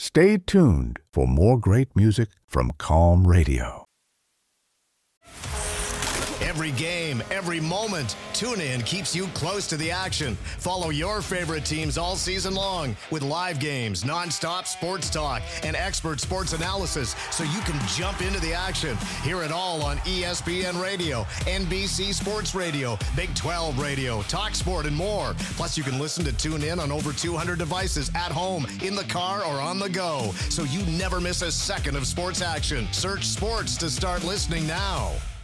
Stay tuned for more great music from Calm Radio. Every game, every moment, TuneIn keeps you close to the action. Follow your favorite teams all season long with live games, nonstop sports talk, and expert sports analysis so you can jump into the action. Hear it all on ESPN Radio, NBC Sports Radio, Big 12 Radio, TalkSport, and more. Plus, you can listen to TuneIn on over 200 devices at home, in the car, or on the go, so you never miss a second of sports action. Search sports to start listening now.